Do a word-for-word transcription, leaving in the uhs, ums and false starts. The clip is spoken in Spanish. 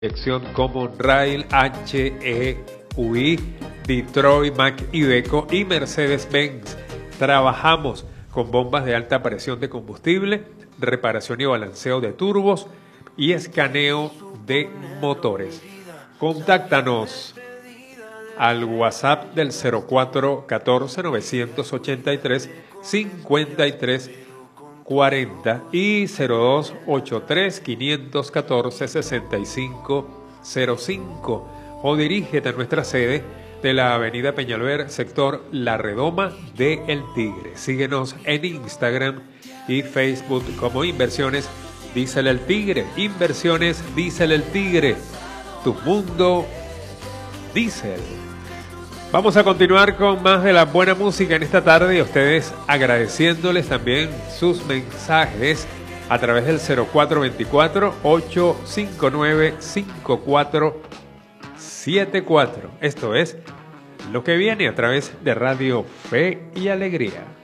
Dirección Common Rail, H E U I, Detroit, Mac Iveco y Mercedes-Benz. Trabajamos con bombas de alta presión de combustible, reparación y balanceo de turbos y escaneo de motores. Contáctanos al WhatsApp del cero cuatro uno cuatro, nueve ocho tres, cinco tres cuarenta y cero dos ochenta y tres, quinientos catorce, sesenta y cinco cero cinco o dirígete a nuestra sede de la avenida Peñalver, sector La Redoma de El Tigre. Síguenos en Instagram y Facebook como Inversiones Diesel El Tigre. Inversiones Diesel El Tigre, tu mundo diésel. Vamos a continuar con más de la buena música en esta tarde y a ustedes agradeciéndoles también sus mensajes a través del cero cuatro dos cuatro, ocho cinco nueve, cinco cuatro siete cuatro. Esto es lo que viene a través de Radio Fe y Alegría.